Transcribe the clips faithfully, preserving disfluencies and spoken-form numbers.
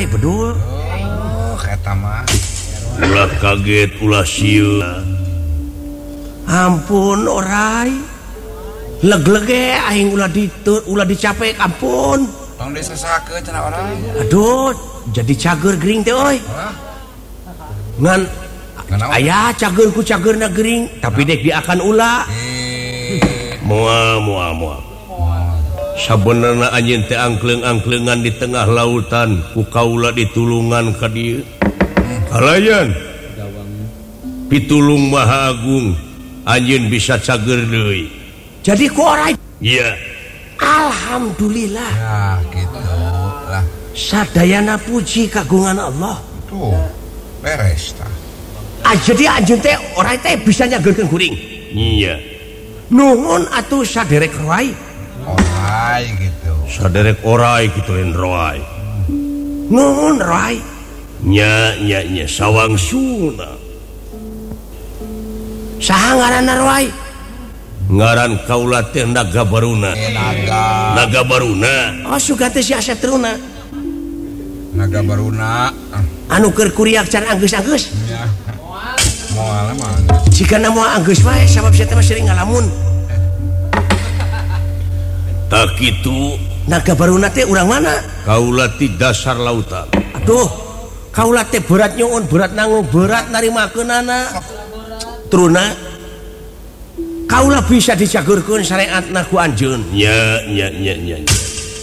orai bedul. Oh, eta mah. Ulah kaget ulah sieu. Ampun orai. Leg-lege aing ulah ditur ulah dicapek ampun. Tong disesakeun cenah orai. Aduh, jadi cager gering teh euy. Ngan aya cager ku cagerna gering, tapi dek dia akan ulah. Moal moal moal. Sabenerna anjeun teh angkleung-angkleungan di tengah lautan, ku kaula ditulungan ka dieu. Kalayan. Pitulung Maha Agung, anjeun bisa cager deui. Jadi ku orai. Iya. Alhamdulillah. Ya, gitu lah. Sadayana puji kagungan Allah. Tuh, beres tah. Ah, jadi anjeun teh orai teh bisa nyageurkeun kuring. Iya. Nuhun atuh saderek roai. Orai gitu. Saderek orai kitu lain roai. Nuhun roai. Nya nya nya sawang suna. Saha ngaranna roai? Ngaran kaula teh Naga Baruna. Eh, naga. Naga Baruna. Oh sugan teh si Asep Truna. Naga Baruna. Anu keur kuriak can anggeus-anggeus. Ya. Moal mah. Jika nama anggeus wae sabab saya teh sering ngalamun. Tak kitu Naga Baruna teh urang mana? kaula ti dasar lautan. Aduh, kaula teh berat nyuun, berat nanggung, berat narimakeunana. Truna kaula bisa dicageurkeun syariatna ku anjeun. Nya nya nya nya. nya.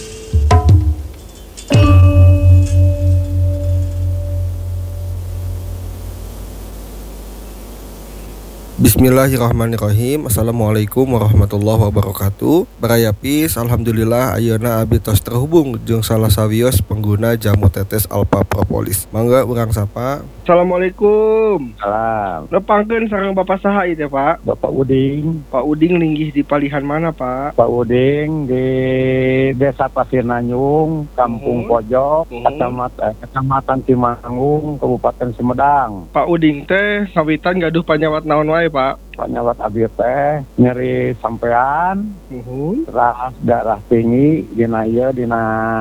Bismillahirrahmanirrahim. Assalamualaikum warahmatullahi wabarakatuh. Barayapis, alhamdulillah ayeuna abdi tos terhubung jeung salah sawios pengguna jamu tetes Alpha Propolis. Mangga urang sapa. Assalamualaikum. Salam. Nepangkeun sareng Bapak saha ieu teh, Pak? Bapak Uding. Pak Uding linggih di palihan mana, Pak? Pak Uding di Desa Pasir Nanyung, Kampung Uh-huh. Pojok, Uh-huh. Kecamatan, Kecamatan Timanggung, Kabupaten Sumedang. Pak Uding teh ngawitan gaduh panyawat naon wae, Pak? Panyawat abdi teh nyeri sampean, Uhun. terus darah tinggi dina ieu dina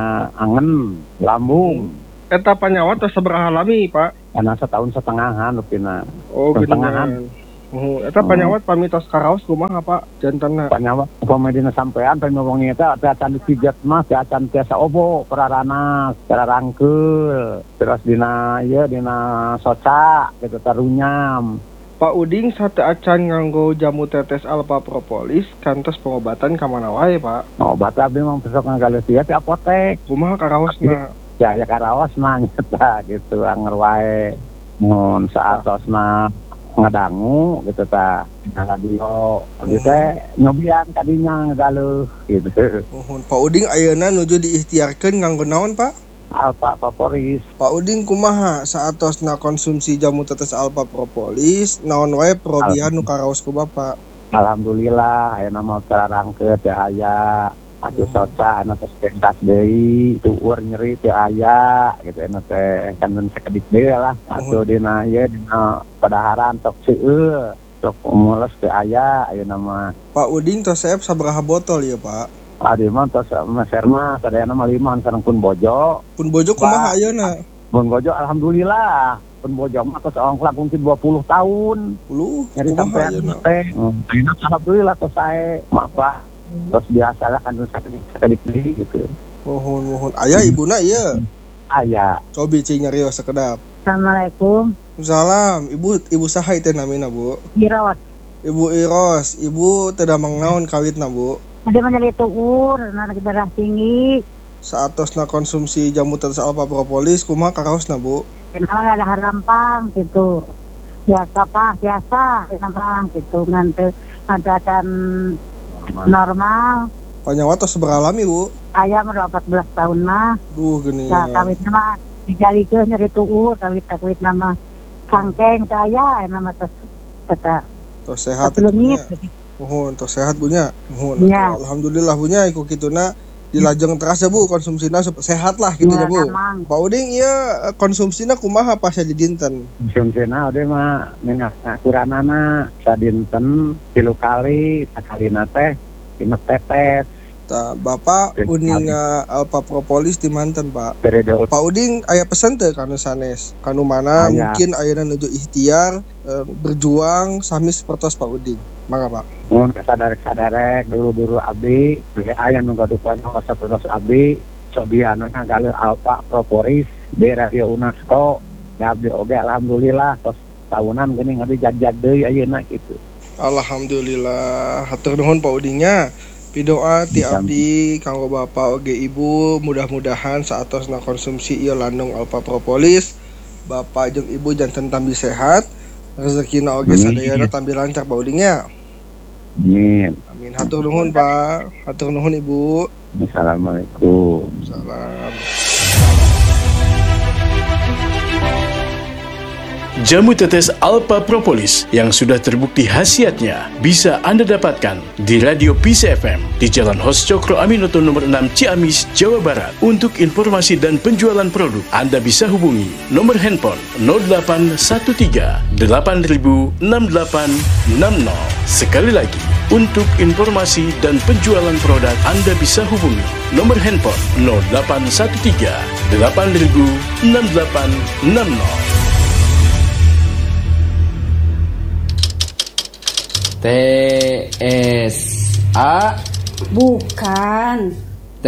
angen, lambung. Eta panyawat tos sabaraha lami, Pak? Karena setahun setengahan lupina. Oh, Pertengahan. geuningan. Uhun. Eta panyawat pamitos karaos kumaha, Pak? Jantanna. Panyawat upama dina sampean pamewongi eta teh acan dipijat mah teh acan tiasa obo peraranas, perarangkeul. Terus dina ieu dina soca gitu tarunyam. Pak Uding sate acan nganggo jamu tetes Alpha Propolis kantos pengobatan ka mana wae, Pak? Obat abdi mah besok ngagaleus ieu di apotek. Kumaha karaosna? Ya ya karaos mah nyata gitu anger wae. Mun saatosna ngadangu gitu tah na radio abdi teh nyobian kadinya ngagaleuh gitu. Uhun. Pak Uding ayeuna nuju diikhtiarkeun nganggo naon, Pak? Alpha Propolis. Pak Uding kumaha saatosna konsumsi jamu tetes Alpha Propolis naon wae perobihan nu karaos ku Bapak? Alhamdulillah ayeuna mah terarangkeun teh aya atuh soca anu teh pentas deui tueur nyeri teh aya gitu anu teh kan sakedik deui lah atuh dina ieu dina padaharan tok seueur tok mules teh aya ayeuna mah. Pak Uding tos saep sabaraha botol ya, Pak? Adi mah tos meser mah sadayana mah lima sareng pun bojo. Pun bojo kumaha ayeuna? Pun bojo alhamdulillah. Pun bojo mah tos ongklak mungkin dua puluh tahun. Puluh Nyari kumaha sampean ayeuna? teh. Ayeuna alhamdulillah tos sae. Maaf terus biasa lah kan sakedik deui gitu. Mohon mohon. Aya ibuna ieu. Aya. Cobi cing nyarios sakedap. Assalamualaikum. Salam. Ibu ibu saha teh namina, Bu? Iros. Ibu Iros. Ibu teu damang naon kawitna, Bu? Ada menyali tuur, anak darah tinggi. Saatosna konsumsi jamu tetes Alpha Propolis kumaha karaosna, Bu? Kenal ada harampang gitu. Biasa Pak, biasa harampang gitu. Nanti ada dan normal. Panyawat tos sabaraha lami, Bu? Ayam udah empat belas tahun mah. Duh geuning. Ya kawit nama dijalikeun nyeri tuur, kawit kawit nama sangkeng saya nama tos kata. Tos sehat. Sebelumnya Mohon tos sehat bunya. Mohon. Ya. Alhamdulillah bunya iku kituna dilajeng teras ya, Bu, konsumsina sup- sehat lah gitu ya, Ya, Bu. emang. Pak Uding ieu konsumsina kumaha pas di dinten? Konsumsina ode mah minyak akuranana sadinten tilu kali sakalina teh lima tetes. Nah, Bapak Uning Alpha Propolis di manten Pak. Periode Pak Uding aya pesen teu kanu sanes, kanu mana Aya. mungkin ayeuna nuju ikhtiar eh, berjuang sami sapertos Pak Uding. Mangga Pak. mun sadarek-sadarek dulu-dulu abdi, aya nu gadupan sapertos abdi, sobiana ngagaleun Alpha Propolis di Radio UNESCO. Ya abdi oge alhamdulillah tos tahunan geuning abdi jag-jag deui ayeuna kitu. Alhamdulillah, hatur nuhun Pak Udingnya. Pidoa ti abdi kanggo Bapak oge Ibu, mudah-mudahan saatosna konsumsi ieu landung Alpha Propolis, Bapak jeung Ibu janten tambi sehat, rezekina oge sadayana tambi lancar Pak Udingnya. Amin. Amin. Hatur nuhun Pak, hatur nuhun Ibu. Assalamualaikum. Salam. Jamu tetes Alpha Propolis yang sudah terbukti khasiatnya bisa Anda dapatkan di Radio Peace F M di Jalan Hos Cokro Aminoto nomor enam Ciamis, Jawa Barat. Untuk informasi dan penjualan produk, Anda bisa hubungi nomor handphone nol delapan satu tiga delapan nol enam delapan enam nol. Sekali lagi, untuk informasi dan penjualan produk, Anda bisa hubungi nomor handphone nol delapan satu tiga delapan nol enam delapan enam nol. T S A Bukan. T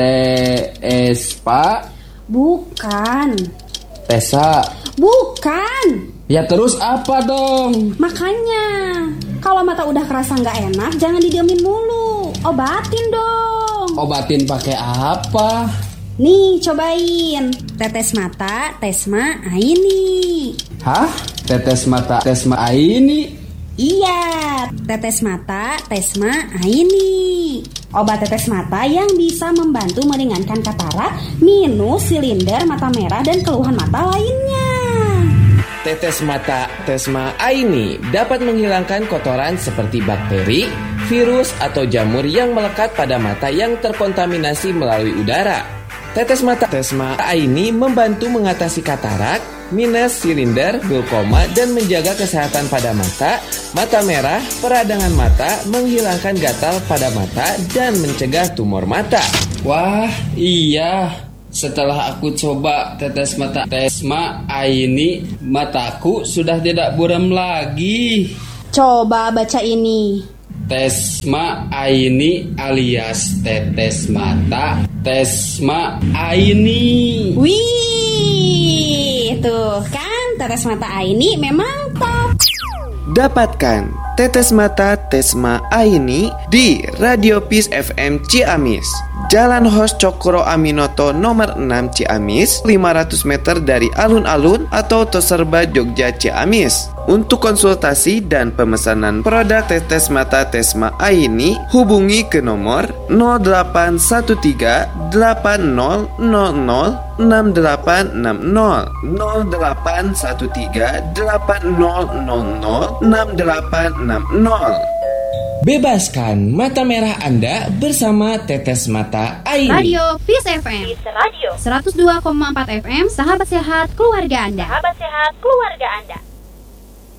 S Pak Bukan. Tesa. Bukan. Ya terus apa dong? Makanya kalau mata udah kerasa nggak enak jangan didiemin mulu, obatin dong. Obatin pakai apa? Nih cobain tetes mata Tesma Aini. Hah? Tetes mata Tesma Aini? Iya, tetes mata Tesma Aini. Obat tetes mata yang bisa membantu meringankan katarak, minus silinder mata merah dan keluhan mata lainnya. Tetes mata Tesma Aini dapat menghilangkan kotoran seperti bakteri, virus atau jamur yang melekat pada mata yang terkontaminasi melalui udara. Tetes mata Tesma Aini membantu mengatasi katarak, minus silinder, glaukoma, dan menjaga kesehatan pada mata, mata merah, peradangan mata, menghilangkan gatal pada mata, dan mencegah tumor mata. Wah, iya. Setelah aku coba tetes mata Tesma Aini, mataku sudah tidak buram lagi. Coba baca ini. Tesma Aini alias tetes mata Tesma Aini. Wih, tuh kan tetes mata Aini memang top. Dapatkan tetes mata Tesma Aini di Radio Peace F M Ciamis, Jalan Hos Cokro Aminoto nomor enam Ciamis, lima ratus meter dari alun-alun atau Toserba Jogja Ciamis. Untuk konsultasi dan pemesanan produk tetes mata Tesma Aini, hubungi ke nomor nol delapan satu tiga delapan nol nol nol enam delapan enam nol nol delapan satu tiga delapan nol nol nol enam delapan enam nol. Bebaskan mata merah Anda bersama tetes mata Aini. Radio Peace F M. Peace Radio. seratus dua koma empat F M, sahabat sehat keluarga Anda. Sahabat sehat keluarga Anda.